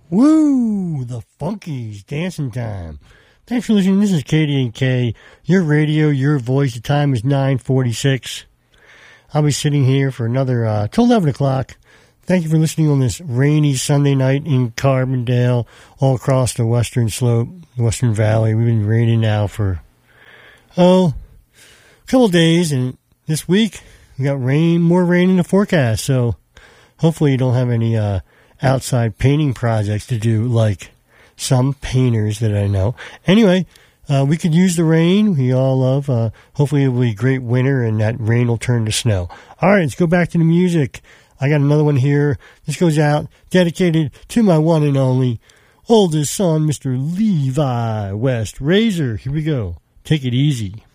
Woo! The Funkies, dancing time. Thanks for listening. This is KDNK, your radio, your voice. The time is 9:46. I'll be sitting here for another till 11 o'clock. Thank you for listening on this rainy Sunday night in Carbondale, all across the western slope, the Western Valley. We've been raining now for, a couple days, and this week we got more rain in the forecast, so hopefully you don't have any outside painting projects to do like some painters that I know. Anyway, we could use the rain. We all love. Hopefully it will be a great winter and that rain will turn to snow. All right, let's go back to the music. I got another one here. This goes out dedicated to my one and only oldest son, Mr. Levi West Razor. Here we go. Take it easy.